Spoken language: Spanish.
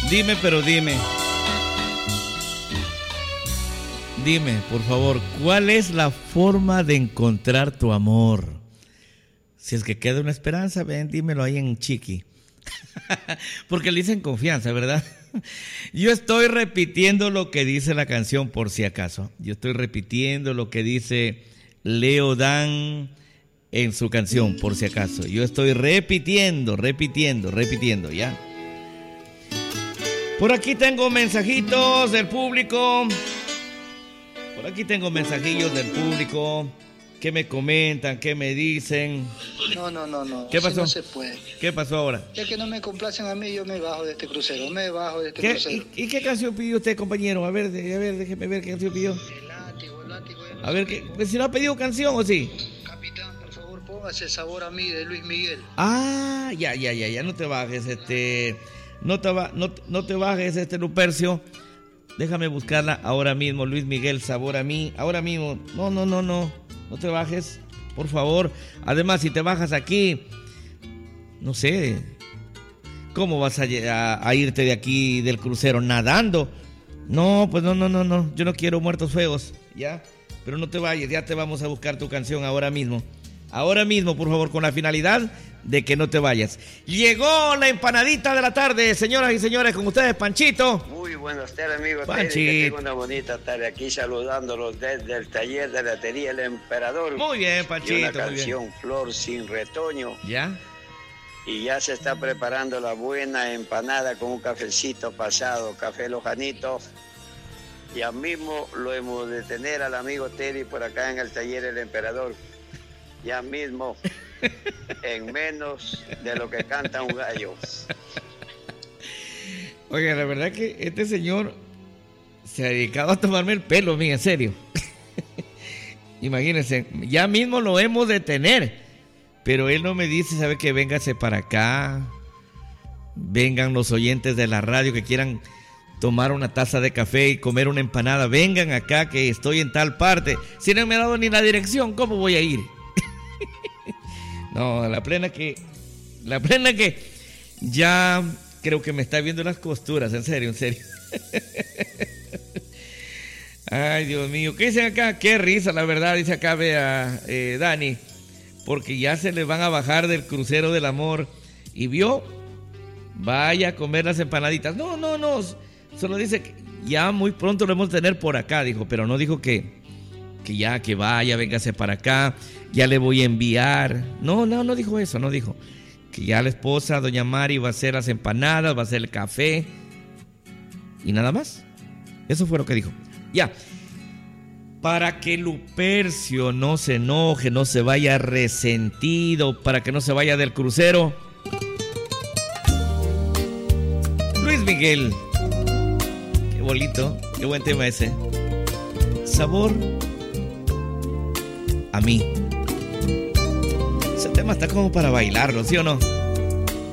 Dime, pero dime. Dime, por favor, ¿cuál es la forma de encontrar tu amor? Si es que queda una esperanza, ven, dímelo ahí en Chiqui. Porque le dicen confianza, ¿verdad? Yo estoy repitiendo lo que dice la canción, por si acaso. Yo estoy repitiendo lo que dice Leo Dan en su canción, por si acaso. Yo estoy repitiendo, ¿ya? Por aquí tengo mensajitos del público. Por aquí tengo mensajillos del público que me comentan, que me dicen. No. ¿Qué pasó? No se puede. ¿Qué pasó ahora? Ya que no me complacen a mí, yo me bajo de este crucero. Crucero. ¿Y qué canción pidió usted, compañero? A ver, déjeme ver qué canción pidió. El látigo. A ver, pues, si no ha pedido canción o sí. Capitán, por favor, póngase Sabor a mí de Luis Miguel. Ah, ya, no te bajes, no te bajes, Lupercio. Déjame buscarla ahora mismo, Luis Miguel, Sabor a mí, ahora mismo. No te bajes, por favor. Además, si te bajas aquí, no sé, ¿cómo vas a irte de aquí del crucero? ¿Nadando? No, pues no, yo no quiero muertos feos, ¿ya? Pero no te vayas, ya te vamos a buscar tu canción ahora mismo. Ahora mismo, por favor, con la finalidad de que no te vayas. Llegó la empanadita de la tarde, señoras y señores, con ustedes, Panchito. Muy buenas tardes, amigo Panchito. Terry, que tengo una bonita tarde aquí saludándolos desde el taller de la Latería El Emperador. Muy bien, Panchito. Y una canción, Flor sin retoño. ¿Ya? Y ya se está preparando la buena empanada con un cafecito pasado, café lojanito. Ya mismo lo hemos de tener al amigo Terry por acá en el taller El Emperador. Ya mismo, en menos de lo que canta un gallo. Oiga, la verdad que este señor se ha dedicado a tomarme el pelo, mía, en serio. Imagínense, ya mismo lo hemos de tener, pero él no me dice, ¿sabe qué? Véngase para acá, vengan los oyentes de la radio que quieran tomar una taza de café y comer una empanada, vengan acá que estoy en tal parte. Si no me ha dado ni la dirección, ¿cómo voy a ir? No, la plena que ya creo que me está viendo las costuras, en serio. Ay, Dios mío, ¿qué dicen acá? Qué risa, la verdad, dice acá, vea, Dani, porque ya se le van a bajar del crucero del amor y vio, vaya a comer las empanaditas. No, solo dice que ya muy pronto lo hemos de tener por acá, dijo, pero no dijo que vaya, véngase para acá, ya le voy a enviar. No dijo eso, no dijo. Que ya la esposa, doña Mari, va a hacer las empanadas, va a hacer el café y nada más. Eso fue lo que dijo. Ya. Para que Lupercio no se enoje, no se vaya resentido, para que no se vaya del crucero. Luis Miguel. Qué bonito, qué buen tema ese. Sabor a mí. Ese tema está como para bailarlo, ¿sí o no?